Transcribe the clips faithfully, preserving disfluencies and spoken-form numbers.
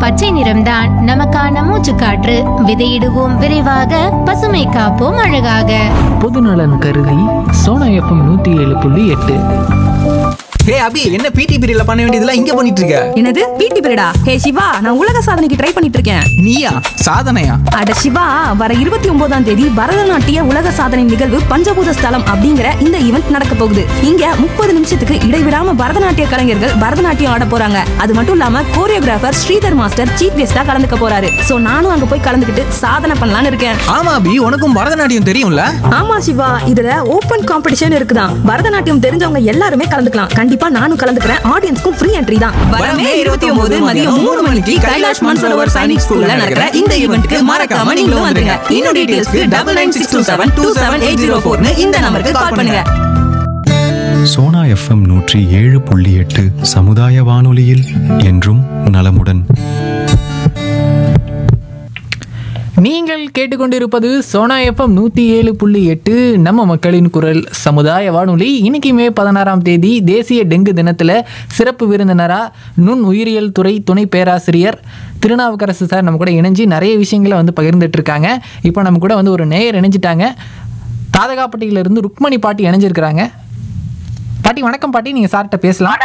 பச்சை நிறம்தான் நமக்கான மூச்சுக்காற்று. விதையிடுவோம் விரைவாக, பசுமை காப்போம் அழகாக. பொதுநலன் கருதி சோனா எஃப்எம் நூத்தி ஏழு புள்ளி எட்டு. ஹே அபி, என்ன பிடி பீரியட்ல பண்ண வேண்டியதெல்லாம் இங்க பண்ணிட்டு இருக்க? என்னது பிடி பீரியடா? ஹே சிவா, நான் உலக சாதனைக்கு ட்ரை பண்ணிட்டு இருக்கேன். நீயா? சாதனையா? அட சிவா, வர இருபத்தி ஒன்பதாம் தேதி பரதநாட்டிய உலக சாதனை நிகழ்வு பஞ்சபூத ஸ்தலம் அப்படிங்கிற இந்த ஈவெண்ட் நடக்க போகுது. இங்க முப்பது நிமிஷத்துக்கு இடைவிடாம பரதநாட்டிய கலைஞர்கள் பரதநாட்டியம் ஆட போறாங்க. அது மட்டும் இல்லாம கோரியோகிராஃபர் ஸ்ரீதர் மாஸ்டர் சீஃப் கெஸ்டா கலந்துக்க போறாரு. சோ நானும் அங்க போய் கலந்துக்கிட்டு சாதனை பண்ணலாம்னு இருக்கேன். ஆமா அபி, உனக்கும் பரதநாட்டியம் தெரியும்ல? ஆமா சிவா, இதுல ஓபன் காம்படிஷன் இருக்குதான். பரதநாட்டியம் தெரிஞ்சவங்க எல்லாருமே கலந்துக்கலாம். கண்டிப்பா நானும் கலந்துக்கிறேன். ஆடியன்ஸ்க்கும் ஃப்ரீ என்ட்ரி தான். வரமே இருபத்தி ஒன்பது மதியம் மூணு மணிக்கு கைலாஷ் மன்சரோவர் சைனிக் ஸ்கூல்ல நடக்கிற இந்த ஈவென்ட்க்கு மறக்காம நீங்களும் வந்துருங்க. இன்னும் டீடைல்ஸ்க்கு double nine six two seven two seven eight zero ஃபோர்னு இந்த நம்பருக்கு கால் பண்ணுங்க. சோனா எஃப்எம் நூற்றி ஏழு புள்ளி எட்டு சமுதாய வானொலியில் என்றும் நலமுடன். நீங்கள் கேட்டுக்கொண்டிருப்பது சோனா எஃப்எம் நூற்றி ஏழு புள்ளி எட்டு நம்ம மக்களின் குரல் சமுதாய வானொலி. இன்னைக்கு மே பதினாறாம் தேதி தேசிய டெங்கு தினத்தில் சிறப்பு விருந்தினராக நுண் உயிரியல் துறை துணை பேராசிரியர் திருநாவுக்கரசு சார் நம்ம கூட இணைஞ்சு நிறைய விஷயங்களை வந்து பகிர்ந்துட்டு இருக்காங்க. இப்போ நம்ம கூட வந்து ஒரு நேயர் இணைஞ்சிட்டாங்க. தாதகாப்பட்டியிலிருந்து ருக்மணி பாட்டி இணைஞ்சிருக்கிறாங்க. பாட்டி வணக்கம் பாட்டி, நீங்கள் சார்கிட்ட பேசலாம்.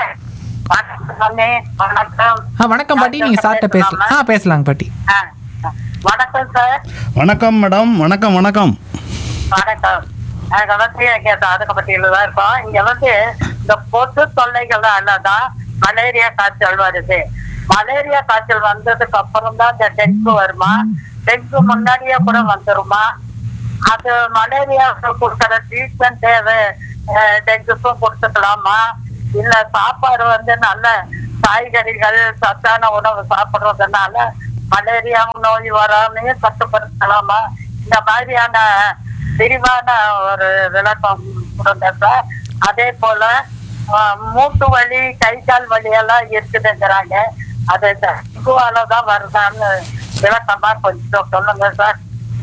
ஆ வணக்கம் பாட்டி, நீங்கள் சார்கிட்ட பேசலாம். ஆ பேசலாங்க பாட்டி. வணக்கம் சார். வணக்கம் மேடம். வணக்கம் வணக்கம் வணக்கம். நாங்க வந்து இங்க தாதகாப்பட்டியில தான் இருக்கோம். இங்க வந்து இந்த கொசு தொல்லைகள் தான் மலேரியா காய்ச்சல் வருது. மலேரியா காய்ச்சல் வந்ததுக்கு அப்புறம் தான் இந்த டெங்கு வருமா? டெங்கு முன்னாடியே கூட வந்துருமா? அது மலேரியா கொடுக்கற ட்ரீட்மெண்ட் டெங்குக்கும் கொடுத்துக்கலாமா? இல்ல சாப்பாடு வந்து நல்ல காய்கறிகள் சத்தான உணவு சாப்பிடுறதுனால மலேரியா நோய் வராமையே கட்டுப்படுத்தலாமா? இந்த மாதிரியான விரிவான ஒரு விளக்கம் கொடுங்க சார். அதே போல மூட்டு வலி கை கால் வலி எல்லாம் இருக்குதுங்கிறாங்க. அது டெங்குவால தான் வருதான்னு விளக்கமா கொஞ்சம் சொல்லுங்க சார்.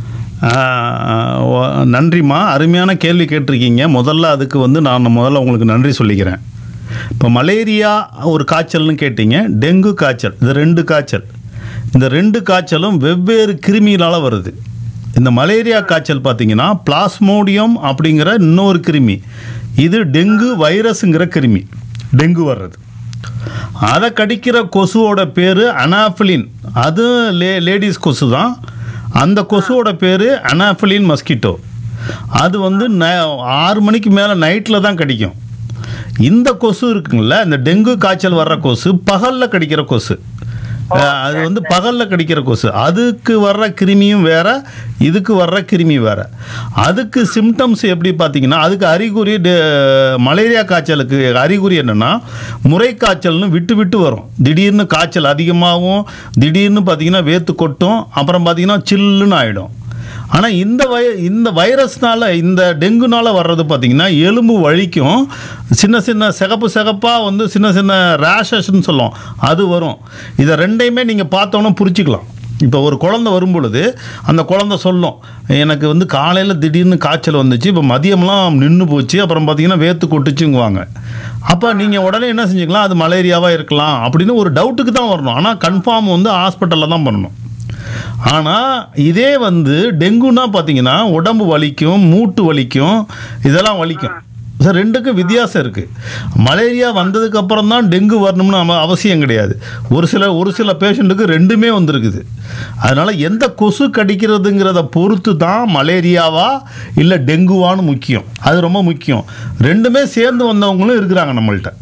நன்றிம்மா, அருமையான கேள்வி கேட்டிருக்கீங்க. முதல்ல அதுக்கு வந்து நான் முதல்ல உங்களுக்கு நன்றி சொல்லிக்கிறேன். இப்போ மலேரியா ஒரு காய்ச்சல்னு கேட்டீங்க, டெங்கு காய்ச்சல், இது ரெண்டு காய்ச்சல். இந்த ரெண்டு காய்ச்சலும் வெவ்வேறு கிருமிகளால் வருது. இந்த மலேரியா காய்ச்சல் பார்த்திங்கன்னா பிளாஸ்மோடியம் அப்படிங்கிற இன்னொரு கிருமி, இது டெங்கு வைரஸுங்கிற கிருமி டெங்கு வர்றது. அதை கடிக்கிற கொசுவோட பேர் அனாஃபிலின். அது லே லேடிஸ் கொசு தான். அந்த கொசுவோட பேர் அனாஃபிலின் மஸ்கிட்டோ. அது வந்து ந ஆறு மணிக்கு மேலே நைட்டில் தான் கடிக்கும். இந்த கொசு இருக்குங்கள, இந்த டெங்கு காய்ச்சல் வர்ற கொசு பகலில் கடிக்கிற கொசு. அது வந்து பகலில் கடிக்கிற கொசு. அதுக்கு வர்ற கிருமியும் வேற, இதுக்கு வர்ற கிருமி வேற. அதுக்கு சிம்டம்ஸ் எப்படி பார்த்தீங்கன்னா, அதுக்கு அறிகுறி மலேரியா காய்ச்சலுக்கு அறிகுறி என்னென்னா முறை காய்ச்சல்னு விட்டு விட்டு வரும். திடீர்னு காய்ச்சல் அதிகமாகவும், திடீர்னு பார்த்தீங்கன்னா வேத்து கொட்டும், அப்புறம் பார்த்தீங்கன்னா சில்லுன்னு ஆகிடும். ஆனால் இந்த வை இந்த வைரஸ்னால், இந்த டெங்குனால் வர்றது பார்த்திங்கன்னா எலும்பு வலிக்கும், சின்ன சின்ன சிகப்பு சிகப்பாக வந்து சின்ன சின்ன ரேஷஸ்ன்னு சொல்லுவோம், அது வரும். இதை ரெண்டையுமே நீங்கள் பார்த்தோன்னே புரிச்சிக்கலாம். இப்போ ஒரு குழந்தை வரும் பொழுது அந்த குழந்தை சொல்லும், எனக்கு வந்து காலையில் திடீர்னு காய்ச்சல் வந்துச்சு, இப்போ மதியம்லாம் நின்று போச்சு, அப்புறம் பார்த்திங்கன்னா வேத்து கொட்டுச்சுங்குவாங்க. அப்போ நீங்கள் உடனே என்ன செஞ்சுக்கலாம், அது மலேரியாவாக இருக்கலாம் அப்படின்னு ஒரு டவுட்டுக்கு தான் வரணும். ஆனால் கன்ஃபார்ம் வந்து ஹாஸ்பிட்டலில் தான் பண்ணணும். ஆனால் இதே வந்து டெங்குன்னா பார்த்தீங்கன்னா உடம்பு வலிக்கும், மூட்டு வலிக்கும், இதெல்லாம் வலிக்கும் சார். ரெண்டுக்கும் வித்தியாசம் இருக்குது. மலேரியா வந்ததுக்கு அப்புறம் தான் டெங்கு வரணும்னு நம்ம அவசியம் கிடையாது. ஒரு சில ஒரு சில பேஷண்ட்டுக்கு ரெண்டுமே வந்துருக்குது. அதனால் எந்த கொசு கடிக்கிறதுங்கிறத பொறுத்து தான் மலேரியாவா இல்லை டெங்குவான்னு முக்கியம். அது ரொம்ப முக்கியம். ரெண்டுமே சேர்ந்து வந்தவங்களும் இருக்கிறாங்க நம்மள்கிட்ட.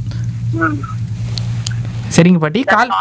சரிங்க பாட்டி. கால்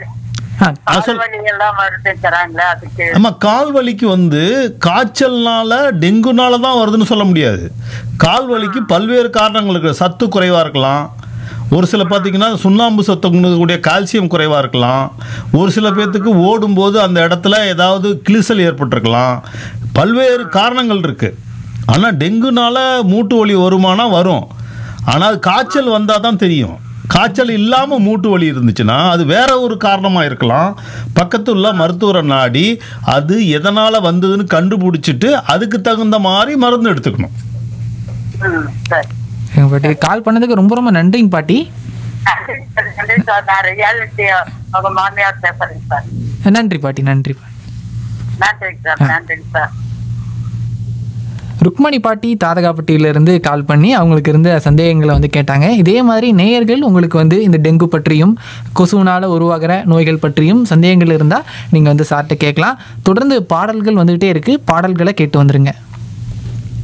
ஆமா, கால் வலிக்கு வந்து காய்ச்சல்னால டெங்குனால தான் வருதுன்னு சொல்ல முடியாது. கால் வலிக்கு பல்வேறு காரணங்கள் இருக்கு. சத்து குறைவா இருக்கலாம், ஒரு சில பார்த்தீங்கன்னா சுண்ணாம்பு சத்துக்கூடிய கால்சியம் குறைவாக இருக்கலாம், ஒரு சில பேர்த்துக்கு ஓடும்போது அந்த இடத்துல ஏதாவது கிழிசல் ஏற்பட்டிருக்கலாம், பல்வேறு காரணங்கள் இருக்குது. ஆனால் டெங்குனால மூட்டு வலி வருமானா வரும். ஆனால் காய்ச்சல் வந்தால் தான் தெரியும். காய்ச்சல் இல்லாமல் மூட்டு வலி இருந்துச்சுன்னா அது வேற ஒரு காரணமாக இருக்கலாம். பக்கத்துள்ள மருத்துவரை நாடி அது எதனால் வந்ததுன்னு கண்டுபிடிச்சிட்டு அதுக்கு தகுந்த மாதிரி மருந்து எடுத்துக்கணும். பாட்டி கால் பண்ணதுக்கு ரொம்ப ரொம்ப நன்றிங்க பாட்டி. நன்றி சார், நன்றி சார். நான் ரியாலிட்டி உங்க மாமியார் பேசுறேங்க சார். நன்றி பாட்டி, நன்றி பாட்டி. நன்றிங்க சார், நன்றிங்க சார். ருக்மணி பாட்டி தாதகாப்பட்டியிலிருந்து கால் பண்ணி அவங்களுக்கு இருந்த சந்தேகங்களை வந்து கேட்டாங்க. இதே மாதிரி நேயர்கள் உங்களுக்கு வந்து இந்த டெங்கு பற்றியும் கொசுவினால் உருவாகிற நோய்கள் பற்றியும் சந்தேகங்கள் இருந்தால் நீங்கள் வந்து சார்ட்ட கேட்கலாம். தொடர்ந்து பாடல்கள் வந்துகிட்டே இருக்குது, பாடல்களை கேட்டு வந்துருங்க.